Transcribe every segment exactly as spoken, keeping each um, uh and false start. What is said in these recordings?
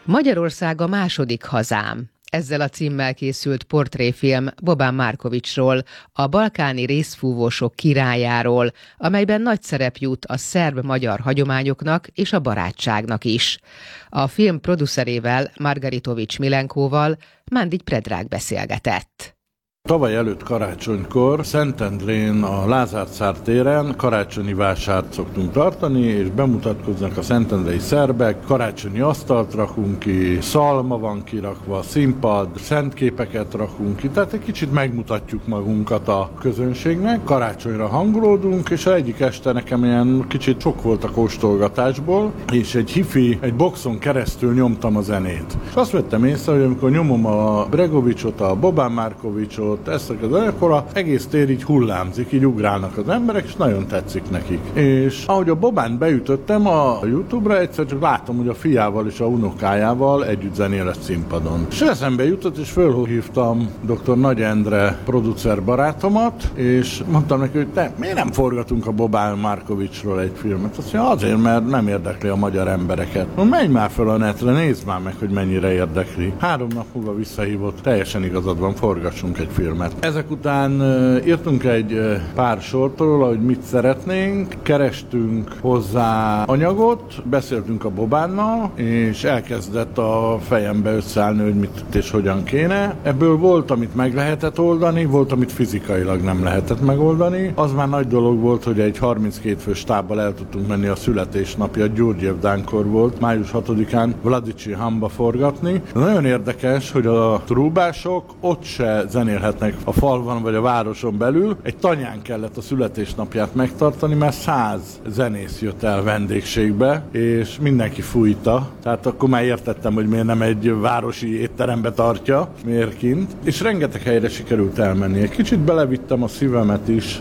Magyarország a második hazám. Ezzel a címmel készült portréfilm Boban Markovićról, a balkáni részfúvósok királyáról, amelyben nagy szerep jut a szerb-magyar hagyományoknak és a barátságnak is. A film producerével, Margaritovics Milenkóval Mandić Predrag beszélgetett. Tavaly előtt karácsonykor Szentendrén a Lázár Cár téren karácsonyi vásárt szoktunk tartani, és bemutatkoznak a szentendrei szerbek, karácsonyi asztalt rakunk ki, szalma van kirakva, színpad, szentképeket rakunk ki, tehát egy kicsit megmutatjuk magunkat a közönségnek, karácsonyra hangolódunk, és egyik este nekem ilyen kicsit sok volt a kóstolgatásból, és egy hifi, egy boxon keresztül nyomtam a zenét. És azt vettem észre, hogy amikor nyomom a Bregovićot, a Boban Markovićot, ezt a akkor az egész tér így hullámzik, így ugrálnak az emberek, és nagyon tetszik nekik. És ahogy a Bobánt beütöttem a YouTube-ra, egyszer csak látom, hogy a fiával és a unokájával együtt zenél a színpadon. És eszembe jutott, és fölhívtam dr. Nagy Endre producer barátomat, és mondtam neki, hogy te, miért nem forgatunk a Boban Markovićról egy filmet? Azt mondja, azért, mert nem érdekli a magyar embereket. Mondom, menj már fel a netre, nézd már meg, hogy mennyire érdekli. Három nap múlva visszahívott, teljesen igazad van, forgassunk egy filmet. Ezek után uh, írtunk egy uh, pár sort róla, hogy mit szeretnénk, kerestünk hozzá anyagot, beszéltünk a Bobánnal, és elkezdett a fejembe összeállni, hogy mit és hogyan kéne. Ebből volt, amit meg lehetett oldani, volt, amit fizikailag nem lehetett megoldani. Az már nagy dolog volt, hogy egy harminckét fős stábbal el tudtunk menni a születésnapja, Gyurgyev Dánkor volt, május hatodikán Vladici Hanba forgatni. Nagyon érdekes, hogy a trúbások ott se zenélhetnek a falvan vagy a városon belül. Egy tanyán kellett a születésnapját megtartani, mert száz zenész jött el vendégségbe, és mindenki fújta. Tehát akkor már értettem, hogy miért nem egy városi étterembe tartja, miért kint. És rengeteg helyre sikerült elmenni. Egy kicsit belevittem a szívemet is,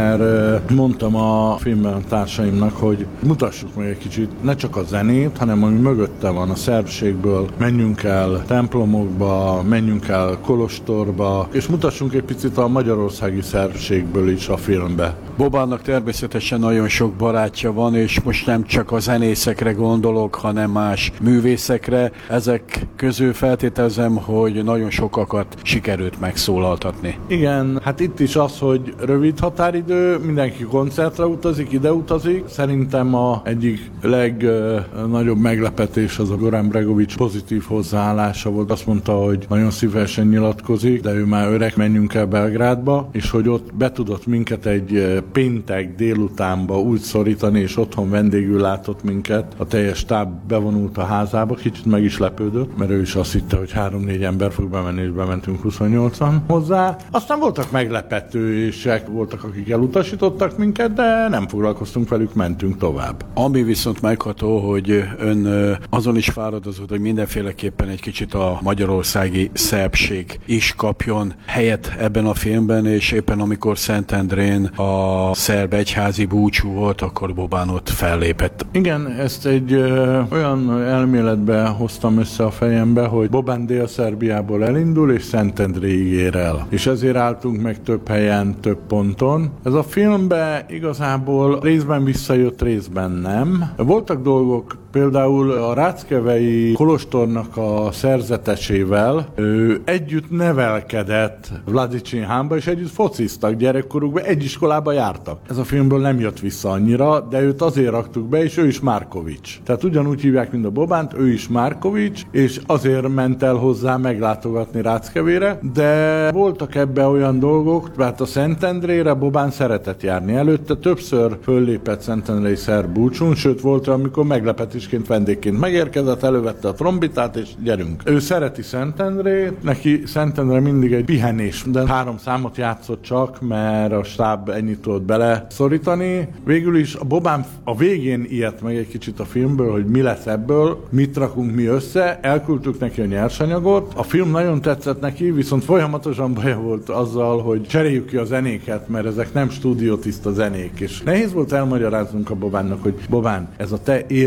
mert mondtam a filmben a társaimnak, hogy mutassuk meg egy kicsit ne csak a zenét, hanem ami mögötte van a szerbségből. Menjünk el templomokba, menjünk el kolostorba, és mutassunk egy picit a magyarországi szerbségből is a filmbe. Bobannak természetesen nagyon sok barátja van, és most nem csak a zenészekre gondolok, hanem más művészekre. Ezek közül feltételezem, hogy nagyon sokakat sikerült megszólaltatni. Igen, hát itt is az, hogy rövid határidő, mindenki koncertre utazik, ide utazik. Szerintem a egyik legnagyobb meglepetés az a Goran Bregović pozitív hozzáállása volt. Azt mondta, hogy nagyon szívesen nyilatkozik, de ő már öreg, menjünk el Belgrádba, és hogy ott be tudott minket egy péntek délutánba úgy szorítani, és otthon vendégül látott minket. A teljes stáb bevonult a házába, kicsit meg is lepődött, mert ő is azt hitte, hogy három-négy ember fog bemenni, és bementünk huszonnyolcan hozzá. Aztán voltak meglepetősek, voltak, akik elutasítottak minket, de nem foglalkoztunk velük, mentünk tovább. Ami viszont megható, hogy ön azon is fáradozott, hogy mindenféleképpen egy kicsit a magyarországi szerbség is kapjon helyet ebben a filmben, és éppen amikor Szentendrén a szerb egyházi búcsú volt, akkor Boban ott fellépett. Igen, ezt egy ö, olyan elméletbe hoztam össze a fejembe, hogy Boban Dél-Szerbiából elindul, és Szentendréig ér el. És ezért álltunk meg több helyen, több ponton. Ez a filmbe igazából részben visszajött, részben nem. Voltak dolgok, például a ráckevei kolostornak a szerzetesével ő együtt nevelkedett Vladici Hanba, és együtt fociztak gyerekkorukban, egy iskolába jártak. Ez a filmből nem jött vissza annyira, de őt azért raktuk be, és ő is Marković. Tehát ugyanúgy hívják, mint a Bobánt, ő is Marković, és azért ment el hozzá meglátogatni Ráckevére, de voltak ebbe olyan dolgok, mert a Szentendrére Boban szeretett járni. Előtte többször föllépett Szentendrei szerb búcsún, sőt volt, amikor meglepetésként, vendégként megérkezett, elővette a trombitát, és gyerünk. Ő szereti Szentendrét, neki Szentendre mindig egy pihenés, de három számot játszott csak, mert a stáb ennyit tudott bele szorítani. Végül is a Boban a végén ijedt meg egy kicsit a filmből, hogy mi lesz ebből, mit rakunk mi össze, elküldtük neki a nyersanyagot. A film nagyon tetszett neki, viszont folyamatosan baja volt azzal, hogy cseréljük ki a zenéket, mert ezek nem stúdiótiszta zenék, és nehéz volt elmagyaráznunk a Bobánnak, hogy Boban, ez a te életed,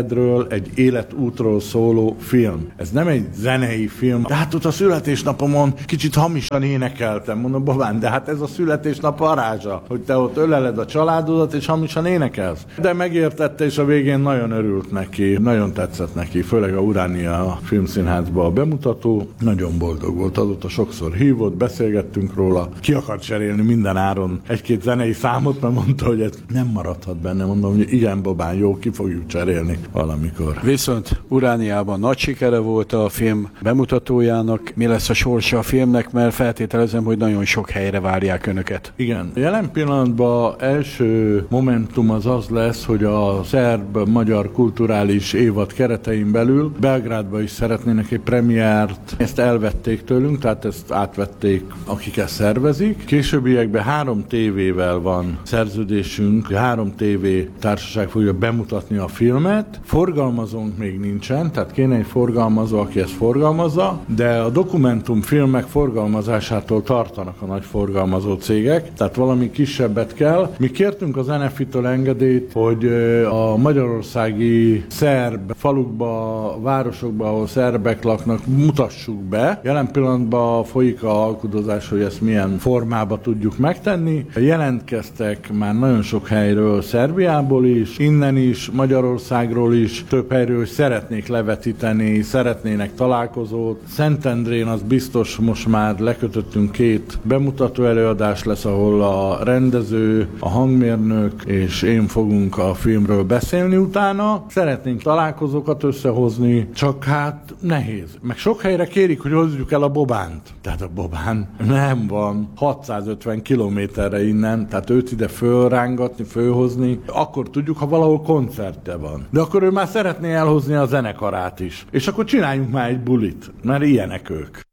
életedről, egy életútról szóló film. Ez nem egy zenei film. De hát ott a születésnapomon kicsit hamisan énekeltem. Mondom, babám, de hát ez a születésnap varázsa, hogy te ott öleled a családodat, és hamisan énekelsz. De megértette, és a végén nagyon örült neki, nagyon tetszett neki, főleg a Uránia Filmszínházba a bemutató. Nagyon boldog volt, azóta sokszor hívott, beszélgettünk róla. Ki akart cserélni minden áron egy-két zenei számot, mert mondta, hogy ez nem maradhat benne. Mondom, hogy igen, babán, jó, ki fogjuk cserélni valamikor. Viszont Urániában nagy sikere volt a film bemutatójának. Mi lesz a sorsa a filmnek, mert feltételezem, hogy nagyon sok helyre várják önöket. Igen. Jelen pillanatban első momentum az az lesz, hogy a szerb-magyar kulturális évad keretein belül Belgrádba is szeretnének egy premiért. Ezt elvették tőlünk, tehát ezt átvették, akik ezt szervezik. Későbbiekben három tévével van szerződésünk, három tévé társaság fogja bemutatni a filmet. Forgalmazónk még nincsen, tehát kéne egy forgalmazó, aki ezt forgalmazza, de a dokumentumfilmek forgalmazásától tartanak a nagy forgalmazó cégek, tehát valami kisebbet kell. Mi kértünk az en ef i-től engedélyt, hogy a magyarországi szerb falukba, városokba, ahol szerbek laknak, mutassuk be. Jelen pillanatban folyik a alkudozás, hogy ezt milyen formába tudjuk megtenni. Jelentkeztek már nagyon sok helyről, Szerbiából is, innen is, Magyarországról is, több helyről, hogy szeretnék levetíteni, szeretnének találkozót. Szentendrén az biztos, most már lekötöttünk két bemutató előadás lesz, ahol a rendező, a hangmérnök és én fogunk a filmről beszélni utána. Szeretnénk találkozókat összehozni, csak hát nehéz. Meg sok helyre kérik, hogy hozzuk el a Bobánt. Tehát a Bobán nem van hatszázötven kilométerre innen, tehát őt ide fölrángatni, fölhozni, akkor tudjuk, ha valahol koncertje van. De akkor ő már szeretné elhozni a zenekarát is. És akkor csináljunk már egy bulit, mert ilyenek ők.